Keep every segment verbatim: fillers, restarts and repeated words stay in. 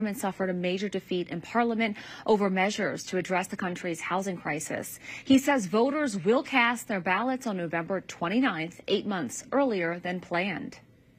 government suffered a major defeat in Parliament over measures to address the country's housing crisis. He says voters will cast their ballots on November twenty-ninth, eight months earlier than planned.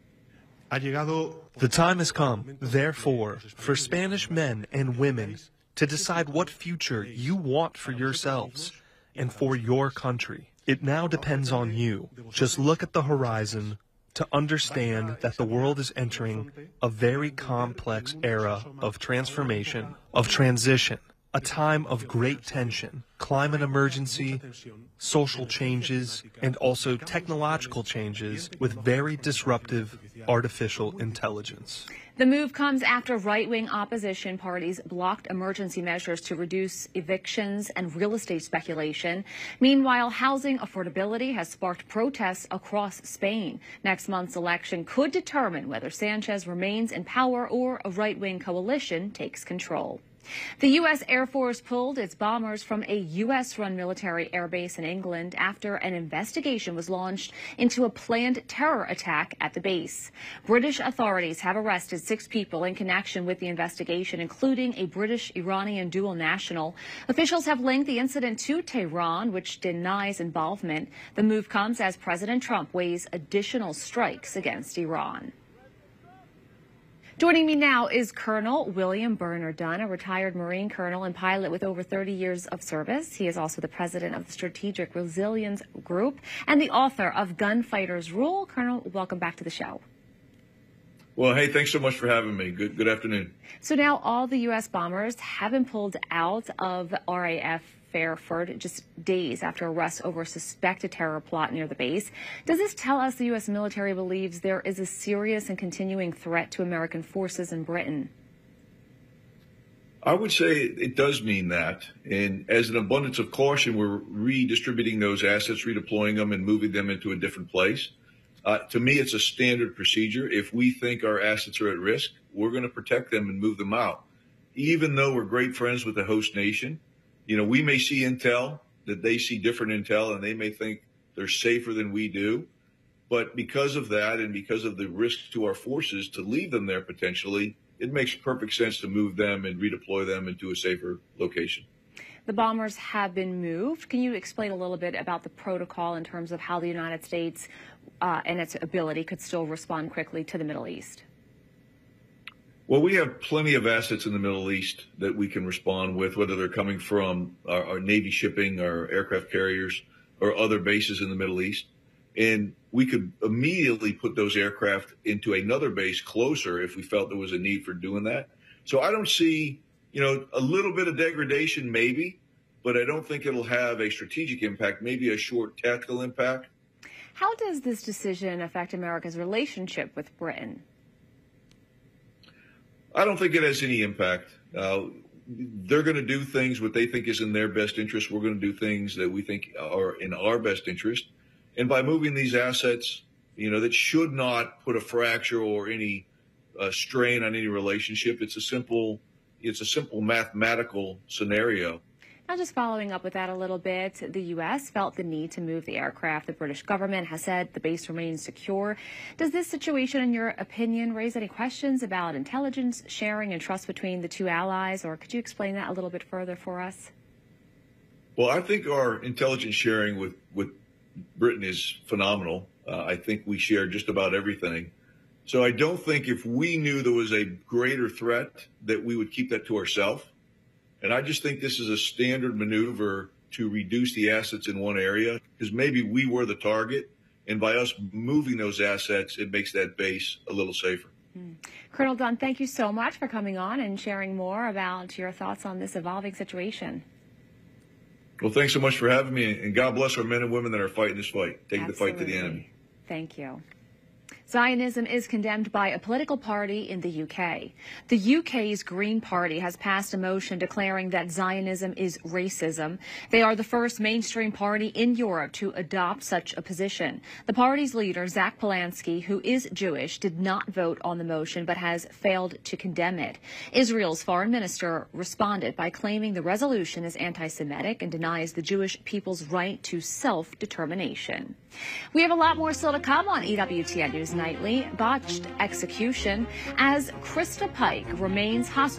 The time has come, therefore, for Spanish men and women to decide what future you want for yourselves and for your country. It now depends on you. Just look at the horizon to understand that the world is entering a very complex era of transformation, of transition, a time of great tension, climate emergency, social changes, and also technological changes with very disruptive artificial intelligence. The move comes after right-wing opposition parties blocked emergency measures to reduce evictions and real estate speculation. Meanwhile, housing affordability has sparked protests across Spain. Next month's election could determine whether Sanchez remains in power or a right-wing coalition takes control. The U S Air Force pulled its bombers from a U S-run military airbase in England after an investigation was launched into a planned terror attack at the base. British authorities have arrested six people in connection with the investigation, including a British-Iranian dual national. Officials have linked the incident to Tehran, which denies involvement. The move comes as President Trump weighs additional strikes against Iran. Joining me now is Colonel William Bernard Dunn, a retired Marine colonel and pilot with over thirty years of service. He is also the president of the Strategic Resilience Group and the author of Gunfighters Rule. Colonel, welcome back to the show. Well, hey, thanks so much for having me. Good, good afternoon. So now all the U S bombers have been pulled out of R A F Fairford just days after arrests over a suspected terror plot near the base. Does this tell us the U S military believes there is a serious and continuing threat to American forces in Britain? I would say it does mean that. And as an abundance of caution, we're redistributing those assets, redeploying them and moving them into a different place. Uh, to me, it's a standard procedure. If we think our assets are at risk, we're going to protect them and move them out. Even though we're great friends with the host nation, you know, we may see intel that they see different intel and they may think they're safer than we do. But because of that and because of the risk to our forces to leave them there potentially, it makes perfect sense to move them and redeploy them into a safer location. The bombers have been moved. Can you explain a little bit about the protocol in terms of how the United States uh, and its ability could still respond quickly to the Middle East? Well, we have plenty of assets in the Middle East that we can respond with, whether they're coming from our, our Navy shipping, our aircraft carriers, or other bases in the Middle East. And we could immediately put those aircraft into another base closer if we felt there was a need for doing that. So I don't see, you know, a little bit of degradation maybe, but I don't think it'll have a strategic impact, maybe a short tactical impact. How does this decision affect America's relationship with Britain? I don't think it has any impact. Uh, they're going to do things what they think is in their best interest. We're going to do things that we think are in our best interest. And by moving these assets, you know, that should not put a fracture or any uh, strain on any relationship. It's a simple, it's a simple mathematical scenario. Now, just following up with that a little bit, the U S felt the need to move the aircraft. The British government has said the base remains secure. Does this situation, in your opinion, raise any questions about intelligence sharing and trust between the two allies, or could you explain that a little bit further for us? Well, I think our intelligence sharing with, with Britain is phenomenal. Uh, I think we share just about everything. So I don't think if we knew there was a greater threat that we would keep that to ourselves. And I just think this is a standard maneuver to reduce the assets in one area because maybe we were the target. And by us moving those assets, it makes that base a little safer. Mm. Colonel Dunn, thank you so much for coming on and sharing more about your thoughts on this evolving situation. Well, thanks so much for having me. And God bless our men and women that are fighting this fight, taking Absolutely. the fight to the enemy. Thank you. Zionism is condemned by a political party in the U K. The U K's Green Party has passed a motion declaring that Zionism is racism. They are the first mainstream party in Europe to adopt such a position. The party's leader, Zach Polanski, who is Jewish, did not vote on the motion but has failed to condemn it. Israel's foreign minister responded by claiming the resolution is anti-Semitic and denies the Jewish people's right to self-determination. We have a lot more still to come on E W T N News Nightly. Botched execution as Krista Pike remains hospitalized.